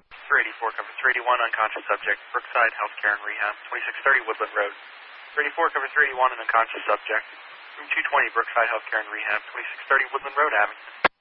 384, cover 381, unconscious subject, Brookside Healthcare and Rehab, 2630 Woodland Road. 384, cover 381, an unconscious subject, room 220, Brookside Healthcare and Rehab, 2630 Woodland Road, Abington.